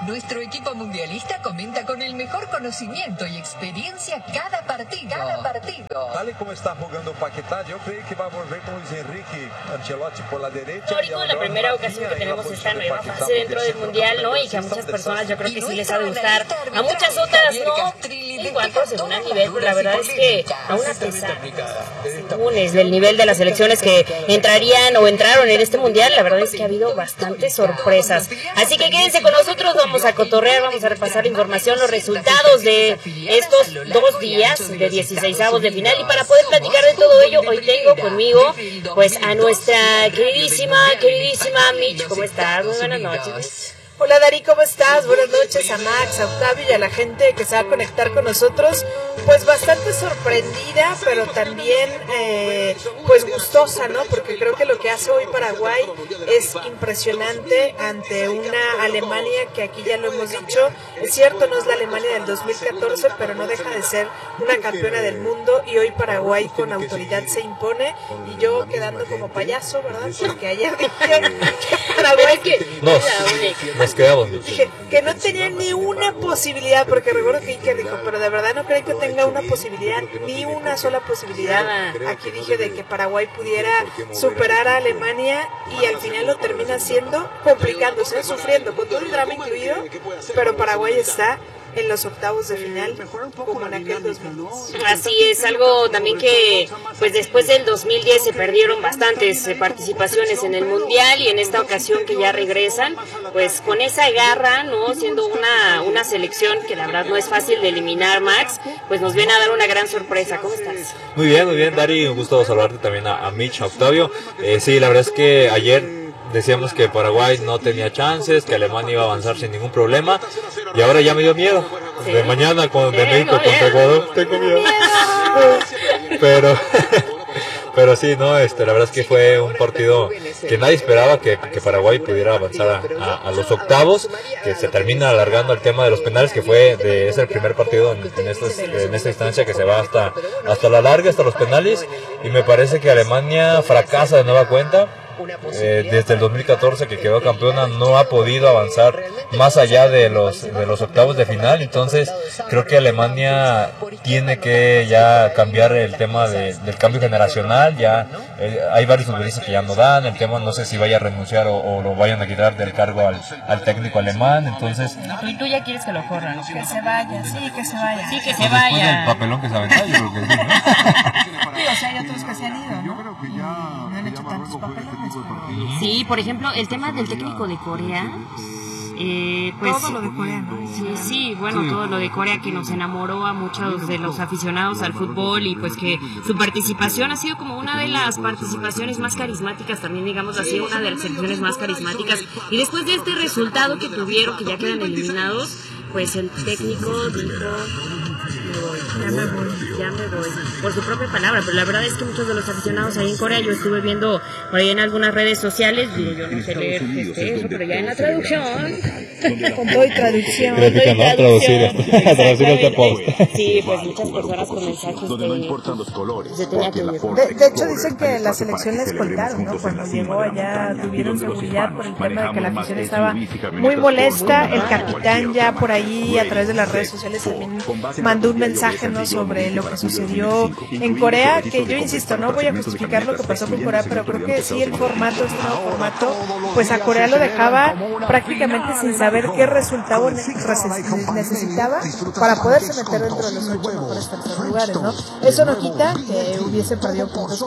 Nuestro equipo mundialista comenta con el mejor conocimiento y experiencia cada partido. Tal y como está jugando Paquetá, yo creo que va a volver con Luis Enrique Ancelotti por la derecha. La primera ocasión que tenemos esta nueva fase dentro del mundial, ¿no? Y que a muchas personas yo creo que sí les ha de gustar, a muchas otras no. Igual por según el nivel, pero la verdad es que aún a pesar del nivel de las selecciones que entrarían o entraron en este mundial, la verdad es que ha habido bastantes sorpresas. Así que quédense con nosotros, vamos a cotorrear, vamos a repasar la información, los resultados de estos 2 días de 16avos de final. Y para poder platicar de todo ello, hoy tengo conmigo pues a nuestra queridísima Mitch. ¿Cómo estás? Muy buenas noches. Hola Dari, ¿cómo estás? Buenas noches a Max, a Octavio y a la gente que se va a conectar con nosotros. Pues bastante sorprendida, pero también pues gustosa, ¿no? Porque creo que lo que hace hoy Paraguay es impresionante ante una Alemania que aquí ya lo hemos dicho. Es cierto, no es la Alemania del 2014, pero no deja de ser una campeona del mundo y hoy Paraguay con autoridad se impone. Y yo quedando como payaso, ¿verdad? Porque ayer dijeron que Paraguay nos quedamos. Dije que no tenía ni una posibilidad, porque recuerdo que Iker dijo, pero de verdad no creo que tenga una posibilidad, ni una sola posibilidad. Aquí dije de que Paraguay pudiera superar a Alemania y al final lo termina haciendo, complicándose, sufriendo, con todo el drama incluido, pero Paraguay está en los octavos de final, como en aquel 2010. Así es, algo también que pues después del 2010 se perdieron bastantes participaciones en el Mundial y en esta ocasión que ya regresan, pues con esa garra, ¿no? Siendo una selección que la verdad no es fácil de eliminar, Max, pues nos viene a dar una gran sorpresa. ¿Cómo estás? Muy bien, Dari, un gusto saludarte también a Mitch, a Octavio. Sí, la verdad es que ayer decíamos que Paraguay no tenía chances, que Alemania iba a avanzar sin ningún problema y ahora ya me dio miedo. Sí. De mañana de México contra Ecuador tengo miedo. Pero sí, no, la verdad es que fue un partido que nadie esperaba que Paraguay pudiera avanzar a los octavos, que se termina alargando el tema de los penales, que es el primer partido en esta instancia que se va hasta la larga, hasta los penales, y me parece que Alemania fracasa de nueva cuenta. Desde el 2014 que quedó campeona no ha podido avanzar más allá de los octavos de final. Entonces creo que Alemania tiene que ya cambiar el tema del cambio generacional. Ya hay varios futbolistas que ya no dan el tema, no sé si vaya a renunciar o lo vayan a quitar del cargo al técnico alemán. Entonces y tú ya quieres que lo corran, que se vaya, que se vaya después del papelón que se aventó, yo creo que sí, ¿no? Sí, o sea, hay otros que se han ido, ¿no? No han hecho tantos papelones. Sí, por ejemplo, el tema del técnico de Corea. Pues, todo lo de Corea, ¿no? Todo lo de Corea que nos enamoró a muchos de los aficionados al fútbol y pues que su participación ha sido como una de las participaciones más carismáticas, también digamos así, una de las selecciones más carismáticas. Y después de este resultado que tuvieron, que ya quedan eliminados, pues el técnico dijo: ya me voy, por su propia palabra. Pero la verdad es que muchos de los aficionados ahí en Corea, yo estuve viendo por ahí en algunas redes sociales, digo, yo no sé leer eso, pero ya en la traducción, con todo y traducción, creo que no traducir este post. Sí, pues muchas personas con mensajes se tenía que ir. De hecho dicen que la selección la escoltaron, ¿no? Cuando llegó allá tuvieron seguridad por el tema de que la afición estaba muy molesta. El capitán ya por ahí a través de las redes sociales también mandó un mensaje, ¿no?, sobre lo que sucedió en Corea, que yo insisto, no voy a justificar lo que pasó con Corea, pero creo que sí el formato, este nuevo formato, pues a Corea lo dejaba prácticamente sin saber qué resultado necesitaba para poderse meter dentro de los 8 mejores terceros lugares, ¿no? Eso no quita que hubiese perdido puntos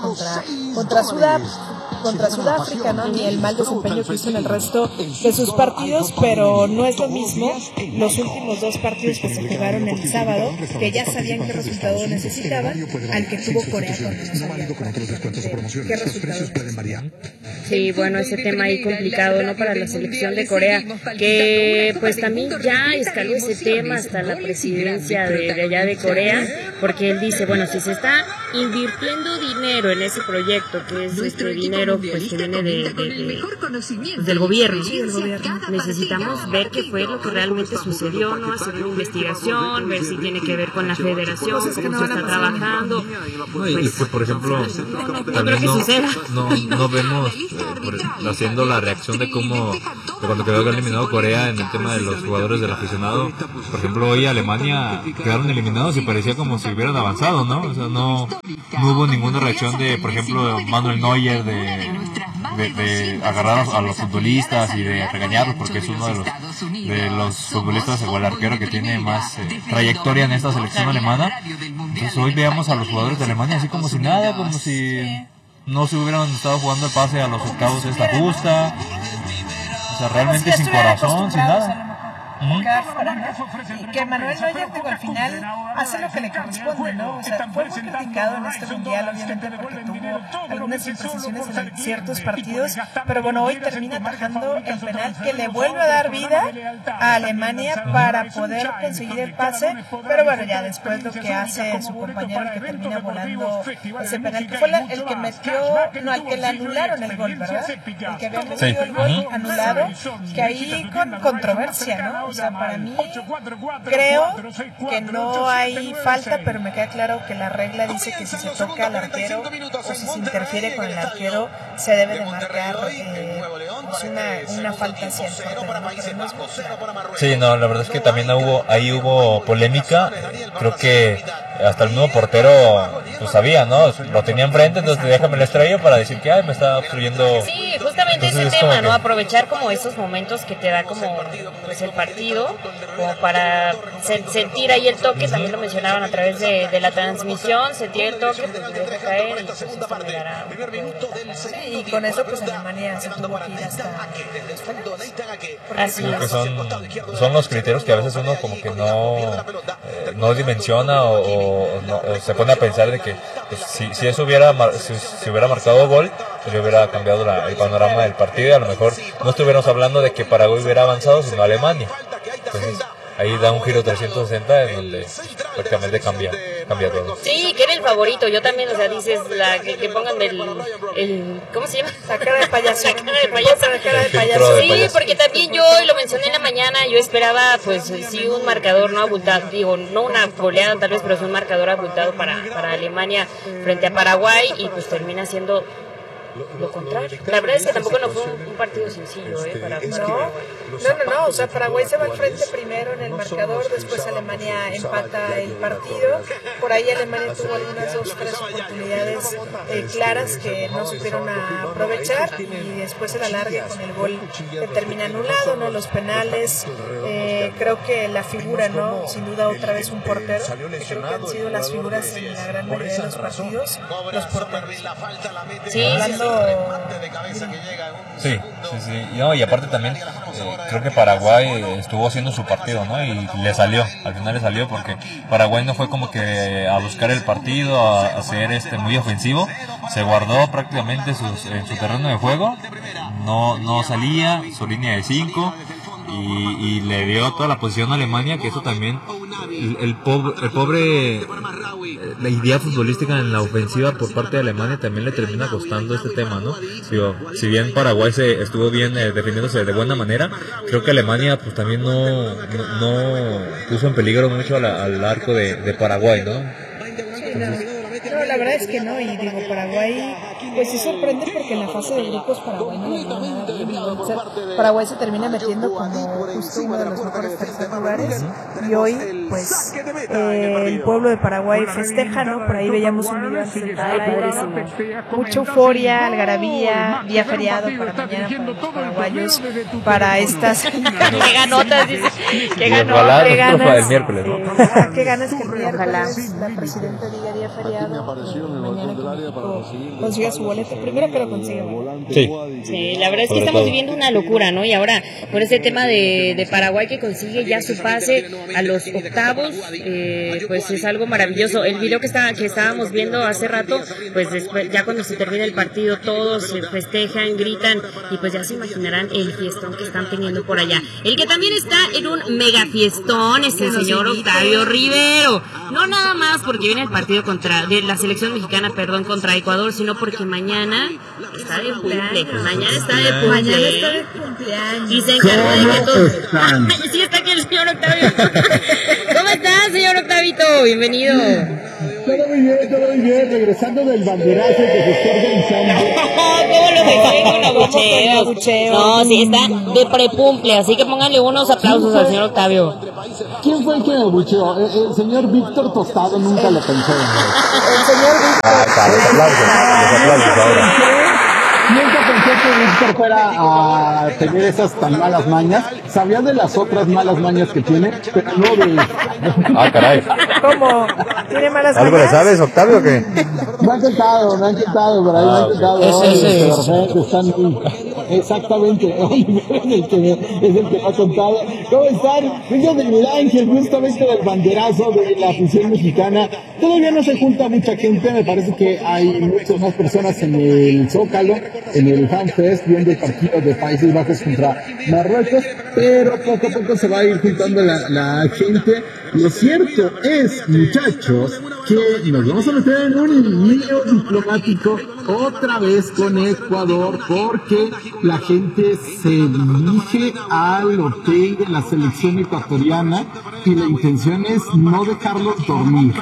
contra Sudáfrica, ¿no?, ni el mal desempeño que hizo en el resto de sus partidos, pero no es lo mismo los últimos 2 partidos que se jugaron el sábado, que ya sabían qué resultado necesitaban, al que tuvo Corea cuando no sabían qué resultado. Sí, bueno, ese tema ahí complicado, ¿no?, para la selección de Corea, que pues también ya escaló ese tema hasta la presidencia de allá de Corea, porque él dice, bueno, si se está invirtiendo dinero en ese proyecto, que es nuestro dinero, pues que viene del gobierno, necesitamos ver qué fue lo que realmente sucedió, ¿no?, hacer una investigación, ver si tiene que ver con la federación, cómo se está trabajando. Pues, por ejemplo, también no vemos haciendo la reacción de cómo cuando quedó eliminado Corea en el tema de los jugadores del aficionado. Por ejemplo, hoy Alemania quedaron eliminados y parecía como si hubieran avanzado, ¿no? O sea, no hubo ninguna reacción de, por ejemplo, Manuel Neuer de agarrar a los futbolistas y de regañarlos, porque es uno de los futbolistas o el arquero que tiene más trayectoria en esta selección alemana. Entonces hoy veamos a los jugadores de Alemania así como si nada, como si no se hubieran estado jugando el pase a los octavos de esta justa. O sea, realmente sin corazón, sin nada. Y que Manuel Neuer, al final hace lo que le corresponde, ¿no? O sea, fue muy criticado en este mundial, obviamente, porque tuvo algunas imprecisiones en ciertos partidos, pero bueno, hoy termina atajando el penal que le vuelve a dar vida a Alemania para poder conseguir el pase, pero bueno, ya después lo que hace su compañero, el que termina volando ese penal, que fue el que metió, no, al que le anularon el gol, ¿verdad? El que había metido el gol anulado, que ahí con controversia, ¿no? O sea, para mí creo que no hay falta, pero me queda claro que la regla dice que si se toca al arquero o si se interfiere con el arquero, se debe de marcar una falta hacia el portero. Sí, no, la verdad es que también hubo polémica. Creo que hasta el mismo portero pues sabía, ¿no? Lo tenía enfrente, entonces déjame el estrello para decir que me está obstruyendo. Sí, justamente entonces, ese tema, ¿no? Aprovechar como esos momentos que te da como pues el partido, como para sentir ahí el toque, también lo mencionaban a través de la transmisión, sentir el toque, pues deja caer y pues esto me dará. Sí, y con eso pues Alemania se tuvo que ir hasta así es. Son los criterios que a veces uno como que no dimensiona o se pone a pensar de que pues, si eso hubiera marcado gol, pues hubiera cambiado el panorama del partido y a lo mejor no estuviéramos hablando de que Paraguay hubiera avanzado, sino Alemania. Entonces ahí da un giro 360 en donde prácticamente cambia todo. Sí, que era el favorito, yo también, o sea, dices que pongan el ¿cómo se llama? La cara de payaso. La cara de payaso. Sí, porque también yo, y lo mencioné en la mañana, yo esperaba pues sí un marcador no abultado, digo, no una goleada tal vez, pero sí un marcador abultado para Alemania frente a Paraguay y pues termina siendo lo contrario. La verdad es que tampoco no fue un partido sencillo, para No, o sea, Paraguay se va al frente primero en el marcador, después Alemania empata el partido, por ahí Alemania tuvo algunas 2-3 oportunidades claras que no supieron aprovechar y después el alargue con el gol que termina anulado, ¿no? Los penales, creo que la figura, ¿no? Sin duda otra vez un portero, que creo que han sido las figuras en la gran mayoría de los partidos, los porteros. Sí, Sí. No, y aparte también creo que Paraguay estuvo haciendo su partido, ¿no? Y al final le salió porque Paraguay no fue como que a buscar el partido, a ser muy ofensivo, se guardó prácticamente en su terreno de juego, no salía, su línea de 5 y le dio toda la posición a Alemania, que eso también el pobre la idea futbolística en la ofensiva por parte de Alemania también le termina costando este tema, ¿no? Si bien Paraguay estuvo bien defendiéndose de buena manera, creo que Alemania pues también no puso en peligro mucho al arco de Paraguay, ¿no? Entonces, no, la verdad es que no, y digo, Paraguay pues sí sorprende porque en la fase de grupos Paraguay no le dio nada bien. Paraguay se termina metiendo como justo uno de los mejores tercer lugares y hoy pues el pueblo de Paraguay festeja, ¿no? Por ahí veíamos un video antes de mucha euforia, algarabía, día feriado para mañana para los paraguayos, para estas qué ganotas, dice, qué ganas el miércoles, ¿no? Qué ganas que el miércoles la presidenta diga día feriado. Mañana que México consiga su boleto, primero que lo consiga. Sí, la verdad es que estamos viviendo una locura, ¿no? Y ahora con este tema de Paraguay que consigue ya su pase a los octavos, pues es algo maravilloso. El video que estábamos viendo hace rato, pues después, ya cuando se termina el partido, todos festejan, gritan y pues ya se imaginarán el fiestón que están teniendo por allá. El que también está en un mega fiestón es el señor Octavio Rivero. No nada más porque viene el partido de la selección mexicana, contra Ecuador, sino porque mañana está de cumpleaños. Mañana está de cumpleaños. Y se encarga de que todos... Sí, está aquí el señor Octavio. ¿Cómo estás, señor Octavito? Bienvenido. Todo muy bien, regresando del banderazo que se está organizando. ¿Cómo lo festejan con abucheos? No, sí, está de prepumple, así que pónganle unos aplausos al señor Octavio. ¿Quién fue el que abucheó? El señor Víctor Tostado nunca lo pensó. El señor Víctor. Los aplausos ahora. Nunca pensé que Víctor fuera a tener esas tan malas mañas. Sabía de las otras malas mañas que tiene, pero no de... Caray. ¿Cómo? ¿Tiene malas ¿Algo le mañas? sabes, Octavio, o qué? Me han contado, por ahí me han contado. Están exactamente, Oliver es el que me ha contado. ¿Cómo están? Vengo de Miguel Ángel, justamente del banderazo de la afición mexicana. Todavía no se junta mucha gente, me parece que hay muchas más personas en el Zócalo, en el FanFest, viendo el partido de Países Bajos contra Marruecos, pero poco a poco se va a ir juntando la gente. Lo cierto es, muchachos, que nos vamos a meter en un lío diplomático otra vez con Ecuador, porque la gente se dirige al hotel de la selección ecuatoriana y la intención es no dejarlos dormir.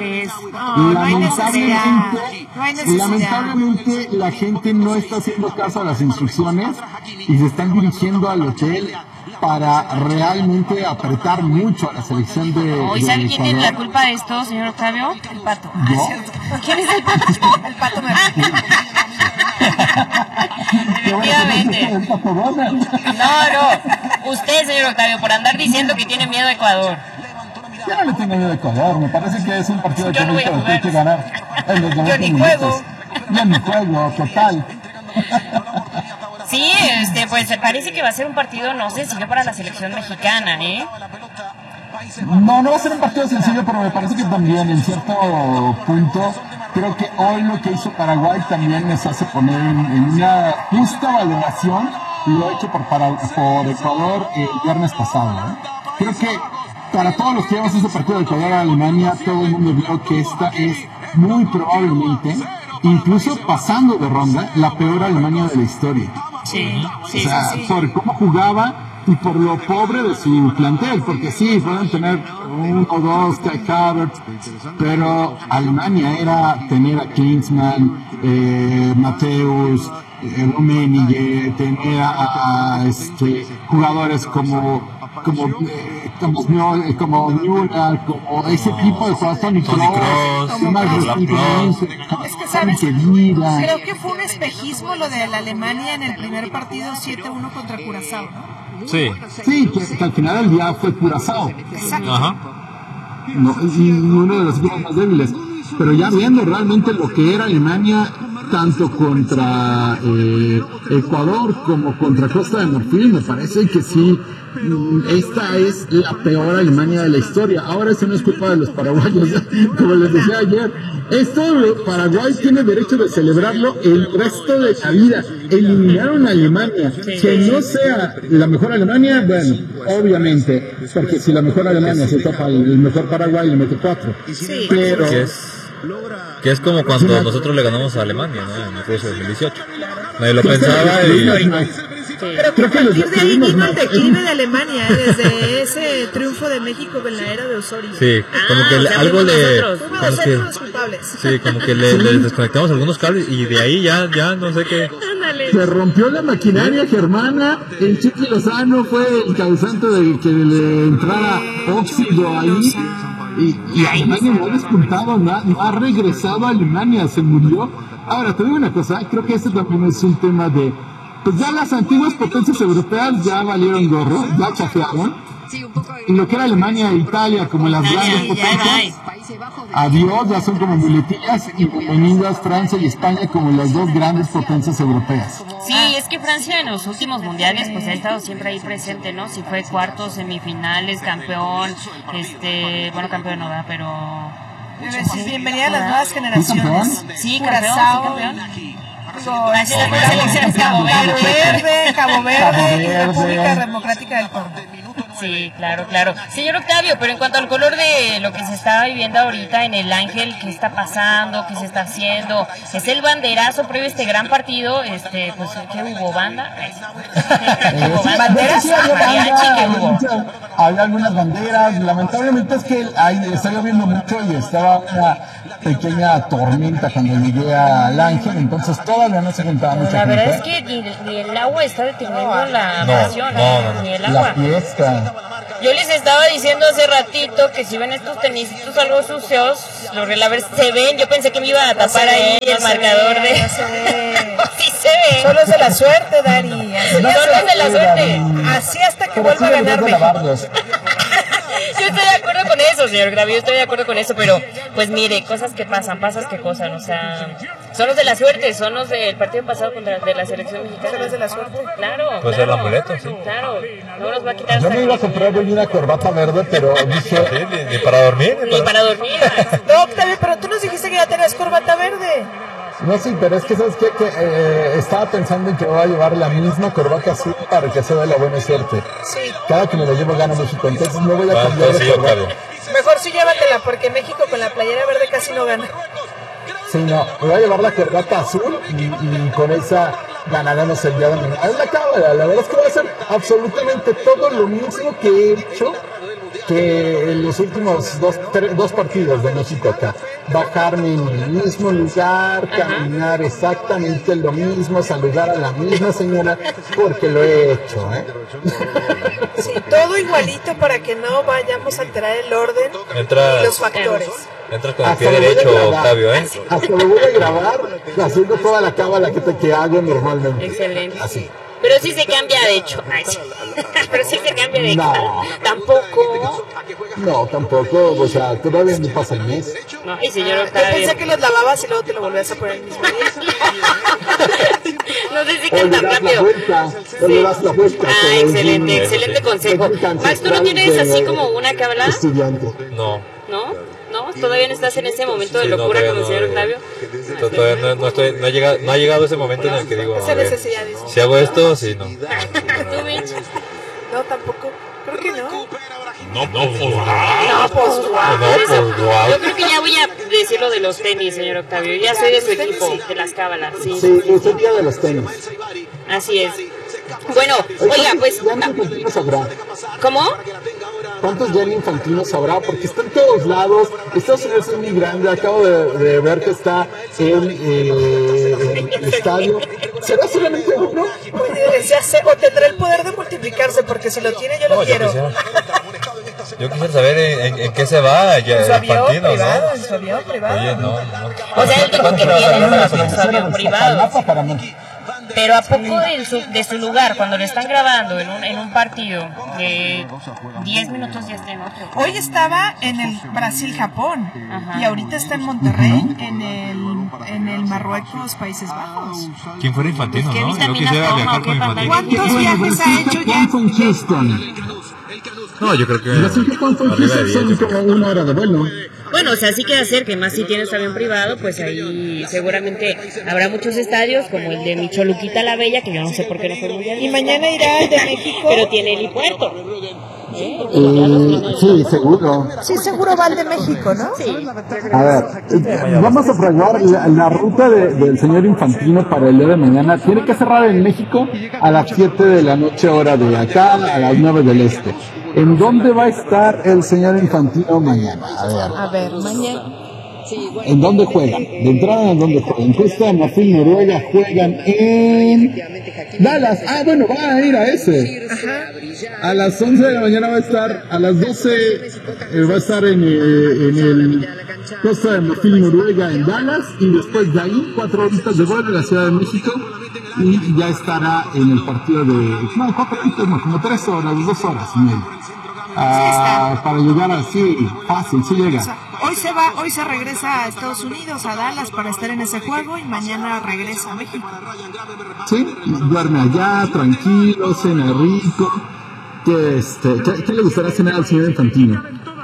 Lamentablemente la gente no está haciendo caso a las instrucciones y se están dirigiendo al hotel para realmente apretar mucho a la selección de... ¿Y sabe quién tiene la culpa de esto, señor Octavio? El Pato. ¿Yo? ¿Quién es el Pato? El Pato Efectivamente. No. Usted, señor Octavio, por andar diciendo que tiene miedo a Ecuador. Yo no le tengo miedo a Ecuador, me parece que es un partido que México tiene que ganar en los 90 Yo ni minutos. juego. Yo ni juego, total. Sí, pues parece que va a ser un partido no sencillo para la selección mexicana, ¿eh? No va a ser un partido sencillo, pero me parece que también en cierto punto creo que hoy lo que hizo Paraguay también nos hace poner en una justa valoración lo hecho por Ecuador el viernes pasado, ¿eh? Creo que para todos los que llevamos ese partido de Ecuador a Alemania, todo el mundo vio que esta es muy probablemente, incluso pasando de ronda, la peor Alemania de la historia. Sí. Por cómo jugaba y por lo pobre de su plantel, porque sí, pueden tener uno o dos, Kai Havertz, pero Alemania era tener a Klinsmann, Mateus, Rummenigge, tener a jugadores como Müller, como ese tipo de jugadores, Toni Kroos, Es que, ¿sabes? Creo que fue un espejismo lo de la Alemania en el primer partido 7-1 contra Curazao, ¿no? Sí. Sí, que al final del día fue Curazao. Exacto. Ajá. No, y uno de los equipos más débiles. Pero ya viendo realmente lo que era Alemania, tanto contra Ecuador como contra Costa de Marfil, me parece que sí, esta es la peor Alemania de la historia. Ahora eso no es culpa de los paraguayos, como les decía ayer. Esto Paraguay tiene derecho de celebrarlo el resto de la vida. Eliminaron a Alemania. Que no sea la mejor Alemania, bueno, obviamente, porque si la mejor Alemania se topa el mejor Paraguay, le mete 4. Pero... Que es como cuando nosotros le ganamos a Alemania, ¿no? En el Rusia 2018. Nadie lo pensaba y... Pero que a partir de ahí vino el declive de Alemania, desde ese triunfo de México en la era de Osorio. Sí, como que algo le... Fuimos los culpables. Sí, como que le desconectamos algunos cables y de ahí ya no sé qué... Se rompió la maquinaria germana, el Chiqui Lozano fue el causante de que le entrara óxido ahí. Y Alemania no ha despuntado, no ha regresado a Alemania, se murió. Ahora, te digo una cosa, creo que este también es un tema de... Pues ya las antiguas potencias europeas ya valieron gorro, ya chafearon. Y lo que era Alemania e Italia como las grandes potencias, adiós, ya son como muletillas, y bienvenidas Francia y España como las dos grandes potencias europeas. Sí, es que Francia en los últimos mundiales pues ha estado siempre ahí presente, ¿no? Si fue cuartos, semifinales, campeón, campeón no va, pero... Bienvenida a las nuevas generaciones. Sí, campeón. Cabo Verde y República Democrática del Congo. Sí, claro. Señor Octavio, pero en cuanto al color de lo que se está viviendo ahorita en el Ángel, ¿qué está pasando? ¿Qué se está haciendo? ¿Es el banderazo previo a este gran partido? ¿Qué hubo? ¿Banda? ¿Banderas? Había algunas banderas. Lamentablemente es que estaba lloviendo mucho y estaba pequeña tormenta cuando llegué al Ángel, entonces todavía no se juntaba mucha gente. La verdad es que ni el agua está deteniendo la pasión, ni el agua. La fiesta. Yo les estaba diciendo hace ratito que si ven estos tenisitos algo sucios, los relaves se ven. Yo pensé que me iba a tapar ahí el marcador de... Sí se ve. Solo es de la suerte, Dari. Solo es de la suerte. Así hasta que vuelva a ganar México. Yo estoy de acuerdo con eso, señor Gravio, estoy de acuerdo con eso, pero pues mire, cosas que pasan, o sea, son los de la suerte, son los del partido pasado contra de la selección mexicana. Son los de la suerte. Claro. Pues claro, el amuleto, sí. Claro, no nos va a quitar. Yo me iba a comprar hoy una corbata verde, pero dije... Sí, ni para dormir. Ni para dormir. No, Octavio, pero tú nos dijiste que ya tenías corbata verde. No, sí, pero es que, ¿sabes qué? Estaba pensando en que voy a llevar la misma corbata azul para que se vea la buena suerte. Sí. Cada que me lo llevo gana México, entonces no voy a cambiar de corbata. Mejor sí llévatela, porque México con la playera verde casi no gana. Sí, no, me voy a llevar la corbata azul y con esa ganaremos el día de mañana. Es la cábala, la verdad es que voy a hacer absolutamente todo lo mismo que he hecho que en los últimos dos partidos de México acá. Bajarme en el mismo lugar, caminar exactamente lo mismo, saludar a la misma señora, porque lo he hecho, ¿eh? Sí, todo igualito para que no vayamos a alterar el orden y los factores. Entras con el pie derecho, Octavio, ¿eh? Hasta lo voy a grabar haciendo toda la cábala que hago normalmente. Excelente. Así. Pero sí se cambia de hecho. Ay, sí. Pero sí se cambia de hecho. No. Tampoco. No, tampoco. O sea, todavía no pasa el mes. No, y señor Yo Octavio. pensé que los lavabas y luego te lo volvías a poner el mismo día. No sé si O que le tan das la rápido. vuelta. O le das la vuelta. Ah, excelente, excelente consejo. Max, ¿tú no tienes así como una que hablar? Estudiante. No. ¿No? ¿No? ¿Todavía no estás en ese momento de locura con el señor Octavio? Todavía no ha llegado ese momento en el que digo, Esa necesidad, dice. si hago esto, sí, no. ¿Tú, Mitch? No, tampoco. Creo que no. No, pues No, pues guau. guau. Yo creo que ya voy a decir lo de los tenis, señor Octavio. Ya soy de su equipo, de las cábalas, sí. Sí, es el día de los tenis. Así es. Bueno, oiga, pues... ¿Cuántos infantinos habrá? ¿Cómo? ¿Cuántos Gianni Infantinos habrá? Porque está en todos lados. Estados Unidos es muy grande. Acabo de ver que está en el estadio. ¿Será solamente uno? O tendrá el poder de multiplicarse, porque si lo tiene yo lo quiero. Yo quisiera saber en qué se va ya En su avión Infantino, privado, ¿no? en su avión privado. Oye, no. O sea, él dijo que tiene su avión privado. Pero ¿a poco de su lugar, cuando lo están grabando en un partido, 10 minutos ya está en otro? Hoy estaba en el Brasil-Japón y ahorita está en Monterrey, en el Marruecos, Países Bajos. ¿Quién fuera Infantino, ¿Qué no? Yo vitaminas quisiera toma viajar o con qué Infantino. ¿Cuántos viajes ha hecho ya? ¿Cuánto en Houston? No, yo creo que ¿Cuánto en arriba de Houston? 10. Son como una hora de vuelo. Bueno, o sea, sí queda cerca, más si tienes avión privado, pues ahí seguramente habrá muchos estadios, como el de Micholuquita la Bella, que yo no sé por qué no fue mundial. Y mañana irá el de México. Pero tiene helipuerto. Sí, seguro. Sí, seguro va el de México, ¿no? Sí. A ver, vamos a fraguar la ruta del señor Infantino para el día de mañana. Tiene que cerrar en México a las 7 de la noche, hora de acá, a las 9 del este. ¿En dónde va a estar el señor Infantino mañana? A ver, mañana. ¿En dónde juegan? De entrada, ¿en dónde juegan? En Costa de Marfil, Noruega, juegan en Dallas. Ah, bueno, va a ir a ese. A las 11 de la mañana va a estar, a las 12 va a estar en el Costa de Marfil, Noruega, en Dallas, y después de ahí 4 horitas de vuelo a la Ciudad de México, y ya estará en el partido de, no, 4 horitas, no, como 3 horas, 2 horas y media. Para llegar así, fácil, sí llega. Hoy se regresa a Estados Unidos, a Dallas, para estar en ese juego, y mañana regresa a México. Sí, duerme allá, tranquilo, cena rico. ¿Qué le gustaría cenar al señor Infantino?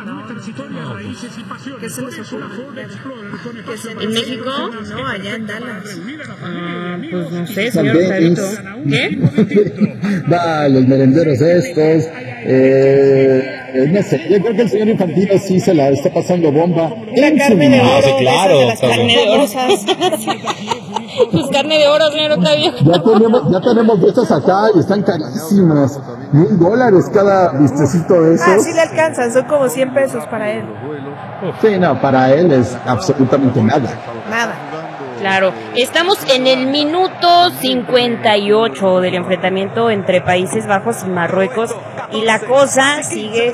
¿Qué se les ocurre? ¿En México? No, allá en Dallas. Pues no sé, señor Octavito. ¿Qué? Va, los merenderos estos. No sé, yo creo que el señor Infantino sí se la está pasando bomba. La carne de oro, sí, claro, de las carnes claro. famosas. Pues carne de oro, señor Octavio. Ya tenemos de estas acá y están carísimas. $1,000 cada vistecito de esos. Ah, sí le alcanzan, son como 100 pesos para él. Sí, no, para él es absolutamente nada. Nada. Claro, estamos en el minuto 58 del enfrentamiento entre Países Bajos y Marruecos y la cosa sigue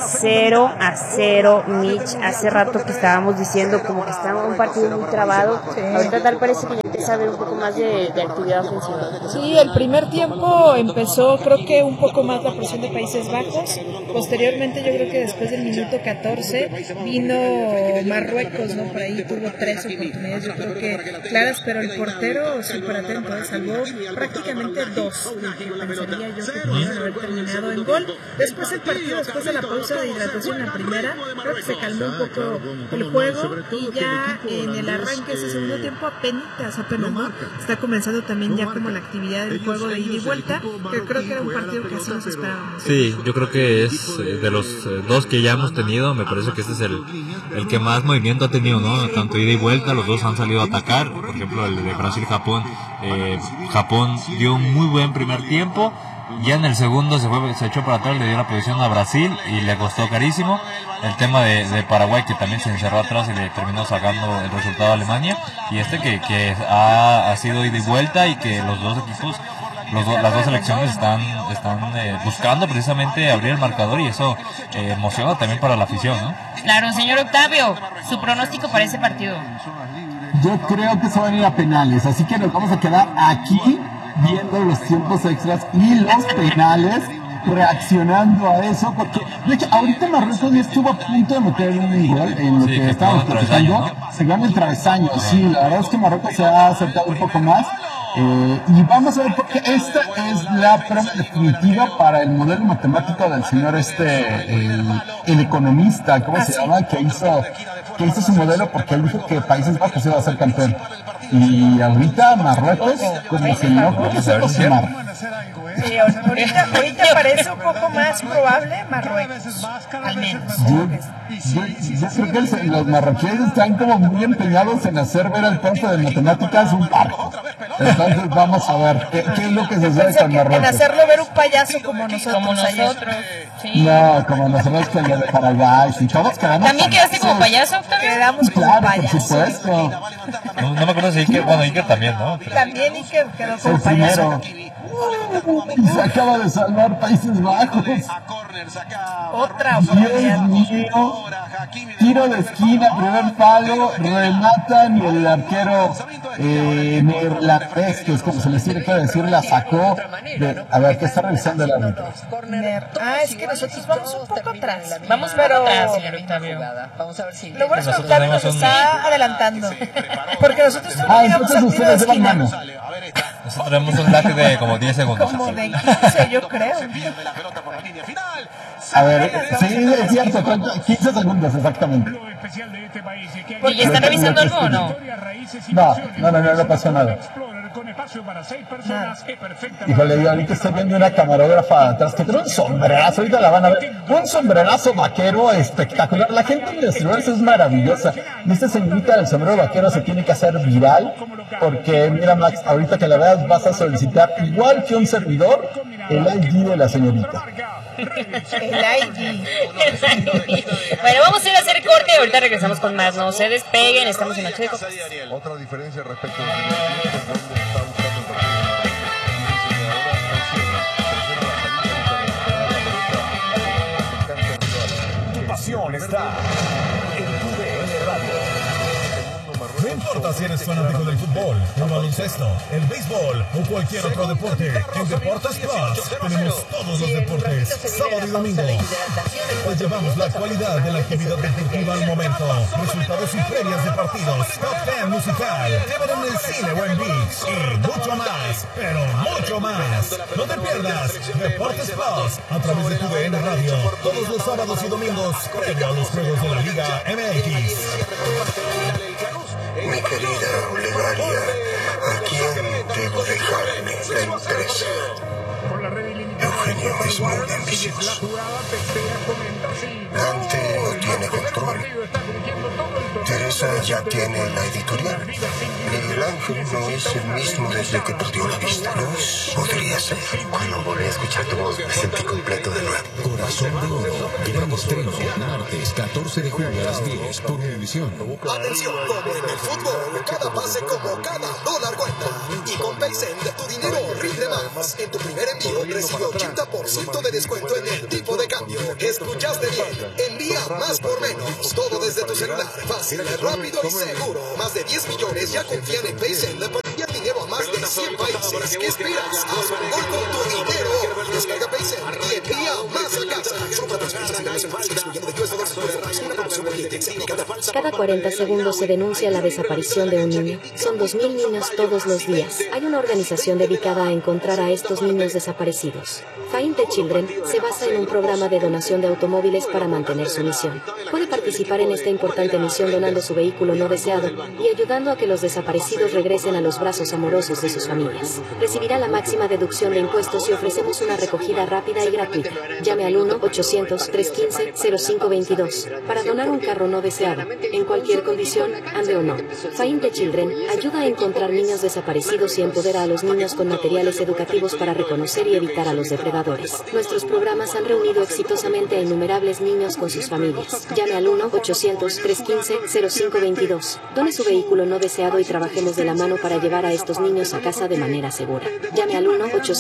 0-0, Mitch. Hace rato que estábamos diciendo como que estaba un partido muy trabado, ahorita tal parece que ya empieza a haber un poco más de actividad ofensiva. Sí, el primer tiempo empezó creo que un poco más la presión de Países Bajos, posteriormente yo creo que después del minuto 14 vino Marruecos, ¿no? Por ahí tuvo 3 oportunidades, yo creo que claras, pero el portero súper atento, salvó prácticamente 2, pensaría yo que pudieron haber terminado en gol. Después el partido, después de la pausa de hidratación en la primera, creo que se calmó un poco el juego y ya en el arranque de ese segundo tiempo apenas, ¿no? Está comenzando también ya como la actividad del juego de ida y vuelta, que creo que era un partido que así nos esperábamos. Sí, yo creo que es de los dos que ya hemos tenido, me parece que este es el que más movimiento ha tenido, ¿no? Tanto ida y vuelta, los dos han salido a atacar, por ejemplo el de Brasil-Japón, Japón dio un muy buen primer tiempo, ya en el segundo se echó para atrás, le dio la posición a Brasil y le costó carísimo. El tema de Paraguay, que también se encerró atrás y le terminó sacando el resultado a Alemania, y que ha sido ida y vuelta y que los dos equipos, las dos selecciones están buscando precisamente abrir el marcador, y eso emociona también para la afición, ¿no? Claro, señor Octavio, su pronóstico para ese partido. Yo creo que se van a ir a penales, así que nos vamos a quedar aquí viendo los tiempos extras y los penales, reaccionando a eso, porque de hecho ahorita Marruecos ya estuvo a punto de meter un gol en lo que estábamos platicando, se gana el travesaño, sí, la verdad es que Marruecos se ha acercado un poco más. Y vamos a ver, porque esta es la prueba definitiva para el modelo matemático del señor el economista, ¿cómo se llama? Que hizo su modelo, porque él dijo que Países Bajos iba a ser campeón. Y ahorita Marruecos, como si no fuese a cocinar. Sí, ahorita parece un poco más probable Marruecos, al menos. Yo creo que los marroquíes están como muy empeñados en hacer ver al profe de matemáticas un barco. Entonces vamos a ver qué es lo que sucede con Marruecos. En hacerlo ver un payaso como nosotros. Sí. No, como nosotros que lo de Paraguay, y todos quedamos. ¿También quedaste como payaso, Octavio? Quedamos como claro, payaso. por supuesto. No me acuerdo si Iker también, ¿no? También Iker quedó como El payaso. primero. Se acaba de salvar Países Bajos. Otra Dios oportunidad. mío. Tiro de esquina, primer palo, rematan y el arquero neerlandés, que es como se les tiene que decir, la sacó. A ver, ¿qué está revisando el árbitro? Es que nosotros vamos un poco atrás. Vamos pero atrás, señor Octavio. Lo bueno es que Octavio nos está adelantando. Porque nosotros entonces ustedes llevan mano. Nosotros tenemos un lag de como 10 segundos. Como de 15, yo creo. A ver, sí, es cierto, 15 segundos exactamente. ¿Y ya están revisando algo o no? No pasó nada. Híjole, yo ahorita estoy viendo una camarógrafa atrás que tiene un sombrerazo, ahorita la van a ver, un sombrerazo vaquero espectacular. La gente en los celulares es maravillosa. Y esta señorita del sombrero vaquero se tiene que hacer viral, porque mira Max, ahorita que la veas vas a solicitar, igual que un servidor, el ID de la señorita. El ID. Bueno, vamos a ir a hacer corte y ahorita regresamos con más. No se despeguen, estamos en Noche de Copas. Otra diferencia respecto al primer tiempo, donde está buscando el Tu pasión está en tu DN Radio. No importa si eres fanático del fútbol, el baloncesto, el béisbol o cualquier otro deporte, en Deportes Plus tenemos todos los deportes, sábado y domingo. Hoy llevamos la actualidad de la actividad deportiva al momento, resultados y previas de partidos, top 10 musical, que ver en el cine o en ViX y mucho más, pero mucho más. No te pierdas Deportes Plus a través de tu DN Radio, todos los sábados y domingos, previo a los juegos de la Liga MX. Mi querida Olegaria, ¿a quién debo dejarme la empresa? Eugenio es muy ambicioso. Dante no tiene control. Teresa casa ya tiene la editorial. Miguel Ángel no es el mismo desde que perdió la vista. Podría ser. Cuando volví a escuchar tu voz, me sentí completo de nuevo. Corazón de Oro, gran estreno, martes 14 de julio a las 10 por Univisión. Atención, como en el fútbol, cada pase como cada dólar cuenta. Y con Paysend, tu dinero rinde más. En tu primer envío recibe 80% de descuento en el tipo de cambio. Escuchaste bien, envía más por menos. Todo desde tu celular, fácil, rápido y seguro. Más de 10 millones ya confían en Paysend para enviar dinero a más de 100 países. ¿Qué esperas? Haz un gol con tu dinero. Descarga Paysend y envía más a casa. Cada 40 segundos se denuncia la desaparición de un niño. Son 2.000 niños todos los días. Hay una organización dedicada a encontrar a estos niños desaparecidos. Find the Children se basa en un programa de donación de automóviles para mantener su misión. Puede participar en esta importante misión donando su vehículo no deseado y ayudando a que los desaparecidos regresen a los brazos amorosos de sus familias. Recibirá la máxima deducción de impuestos y ofrecemos una recogida rápida y gratuita. Llame al 1-800-315-0522 para donar un carro no deseado, en cualquier condición, ande o no. Find the Children ayuda a encontrar niños desaparecidos y empodera a los niños con materiales educativos para reconocer y evitar a los depredadores. Nuestros programas han reunido exitosamente a innumerables niños con sus familias. Llame al 1-800-315-0522. Done su vehículo no deseado y trabajemos de la mano para llevar a estos niños a casa de manera segura. Llame al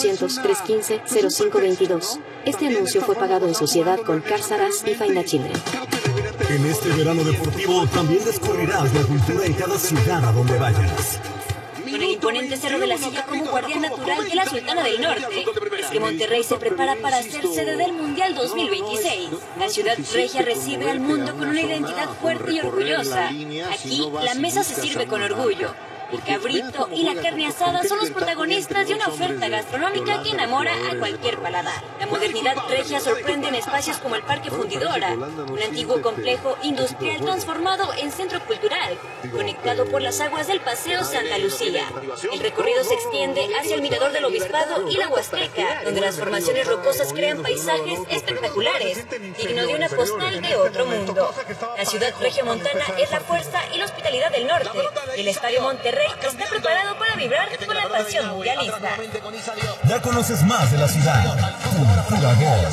1-800-315-0522. Este anuncio fue pagado en sociedad con Carsaras y Find the Children. En este verano deportivo también descubrirás la cultura en cada ciudad a donde vayas. Con el imponente Cerro de la Silla como guardián natural de la Sultana del Norte, es que Monterrey se prepara para ser sede del Mundial 2026. La ciudad regia recibe al mundo con una identidad fuerte y orgullosa. Aquí, la mesa se sirve con orgullo. El cabrito y la carne asada son los protagonistas de una oferta gastronómica que enamora a cualquier paladar. La modernidad regia sorprende en espacios como el Parque Fundidora, un antiguo complejo industrial transformado en centro cultural, conectado por las aguas del Paseo Santa Lucía. El recorrido se extiende hacia el Mirador del Obispado y la Huasteca, donde las formaciones rocosas crean paisajes espectaculares, digno de una postal de otro mundo. La ciudad regiomontana es la fuerza y la hospitalidad del norte, y el Estadio Monterrey está preparado para vibrar con la pasión mundialista. Ya conoces más de la ciudad. Cultura Gol.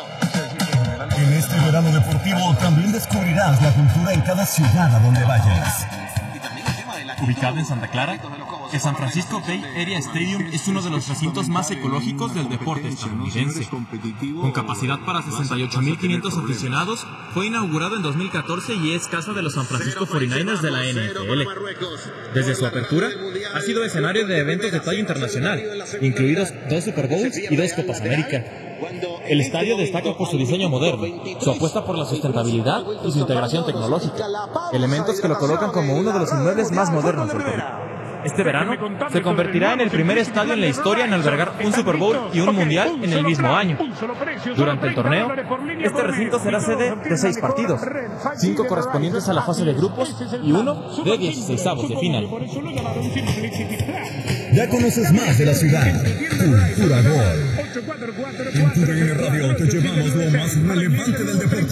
En este verano deportivo también descubrirás la cultura en cada ciudad a donde vayas. Ubicado en Santa Clara, el San Francisco Bay Area Stadium es uno de los recintos más ecológicos del deporte estadounidense. Con capacidad para 68.500 aficionados, fue inaugurado en 2014 y es casa de los San Francisco 49ers de la NFL. Desde su apertura, ha sido escenario de eventos de talla internacional, incluidos 2 Super Bowls y 2 Copas América. El estadio destaca por su diseño moderno, su apuesta por la sustentabilidad y su integración tecnológica, elementos que lo colocan como uno de los inmuebles más modernos del país. Este verano se convertirá en el primer estadio en la historia en albergar un Super Bowl y un Mundial en el mismo año. Durante el torneo, este recinto será sede de 6 partidos, 5 correspondientes a la fase de grupos y 1 de 16avos de final. Ya conoces más de la ciudad. Cultura Gol. En TUDN Radio te llevamos lo más relevante del deporte.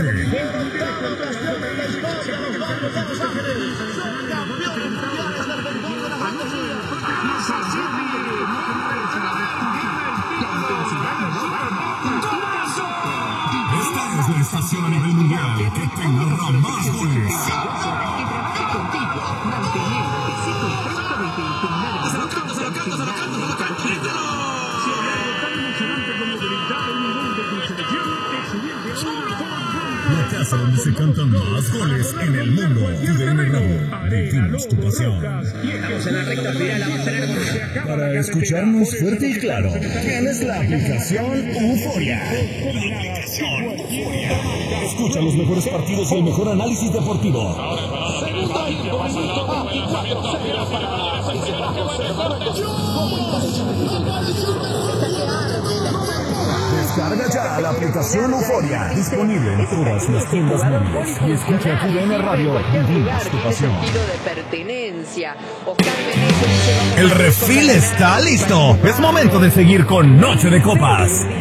Esta es la estación a nivel mundial que te narra más goles. La casa donde se cantan más goles en el mundo. TUDN Radio, vivimos tu pasión. Estamos en la recta final, la vamos a tener. Para escucharnos fuerte y claro, tienes la aplicación Euforia. Escucha los mejores partidos y el mejor análisis deportivo. Descarga ya la aplicación Euforia, disponible en todas las tiendas móviles. Y escucha TUDN Radio, vivimos tu pasión. El refil está listo. Es momento de seguir con Noche de Copas.